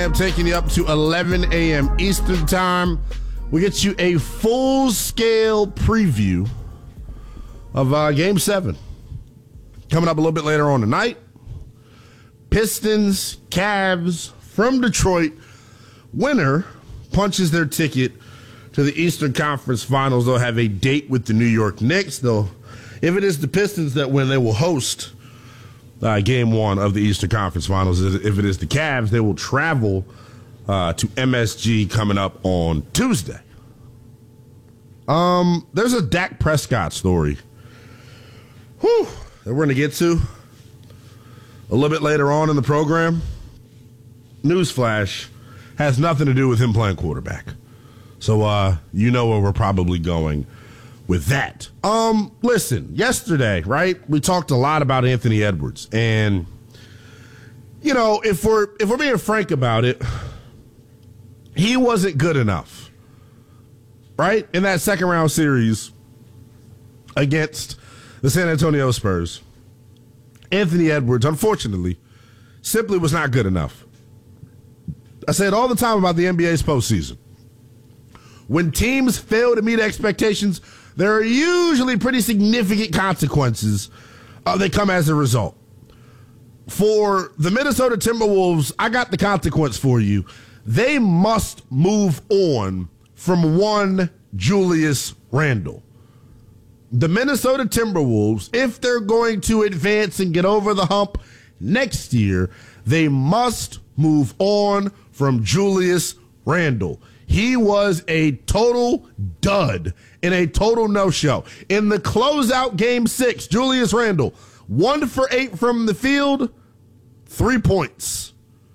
I'm taking you up to 11 a.m. Eastern Time. We get you a full-scale preview of Game 7. Coming up a little bit later on tonight. Pistons, Cavs from Detroit. Winner punches their ticket to the Eastern Conference Finals. They'll have a date with the New York Knicks. If it is the Pistons that win, they will host Game 1 of the Eastern Conference Finals. If it is the Cavs, they will travel to MSG coming up on Tuesday. There's a Dak Prescott story that we're going to get to a little bit later on in the program. Newsflash, has nothing to do with him playing quarterback. So you know where we're probably going with that. Listen, yesterday, right, we talked a lot about Anthony Edwards. And, you know, if we're being frank about it, he wasn't good enough, right? In that second round series against the San Antonio Spurs, Anthony Edwards, unfortunately, simply was not good enough. I say it all the time about the NBA's postseason. When teams fail to meet expectations, there are usually pretty significant consequences that come as a result. For the Minnesota Timberwolves, I got the consequence for you. They must move on from one Julius Randle. The Minnesota Timberwolves, if they're going to advance and get over the hump next year, they must move on from Julius Randle. He was a total dud and a total no-show. In the closeout Game 6, Julius Randle, 1 for 8 from the field, 3 points.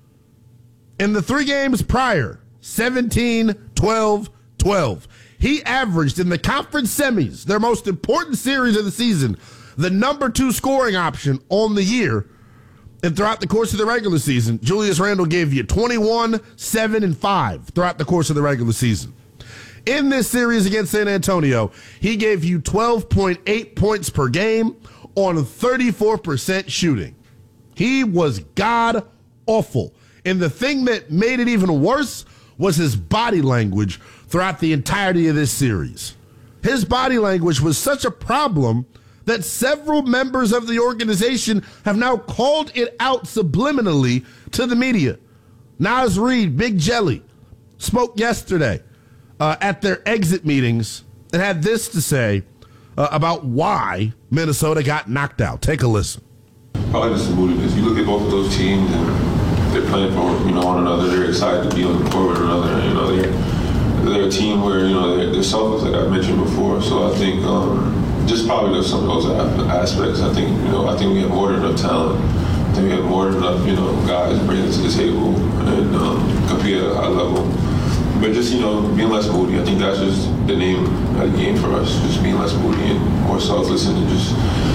In the 3 games prior, 17, 12, 12. He averaged in the conference semis, their most important series of the season, the number 2 scoring option on the year. And throughout the course of the regular season, Julius Randle gave you 21, 7, and 5 throughout the course of the regular season. In this series against San Antonio, he gave you 12.8 points per game on 34% shooting. He was god-awful. And the thing that made it even worse was his body language throughout the entirety of this series. His body language was such a problem that several members of the organization have now called it out subliminally to the media. Naz Reid, Big Jelly, spoke yesterday at their exit meetings and had this to say about why Minnesota got knocked out. Take a listen. Probably just the moodiness. You look at both of those teams and they're playing for one another. They're excited to be on the court with one another. They're a team where they're selfless, like I mentioned before. So I think just probably there's some of those aspects. I think we have more than enough talent. I think we have more than enough guys bringing it to the table and compete at a high level. But just being less moody. I think that's just the name of the game for us. Just being less moody and more selfless and just